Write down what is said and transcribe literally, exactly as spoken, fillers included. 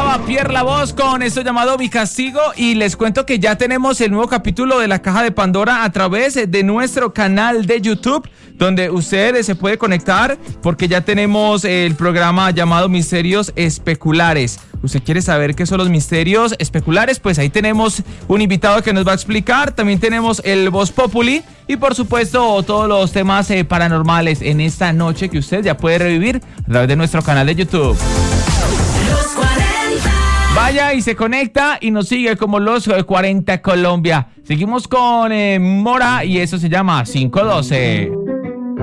a Pierre La Voz con esto llamado Mi Castigo, y les cuento que ya tenemos el nuevo capítulo de La Caja de Pandora a través de nuestro canal de YouTube, donde usted se puede conectar porque ya tenemos el programa llamado Misterios Especulares. ¿Usted quiere saber qué son los misterios especulares? Pues ahí tenemos un invitado que nos va a explicar. También tenemos el Voz Populi y por supuesto todos los temas eh, paranormales en esta noche que usted ya puede revivir a través de nuestro canal de YouTube. Los cuarenta. Vaya y se conecta y nos sigue como Los cuarenta Colombia. Seguimos con eh, Mora y eso se llama cinco doce.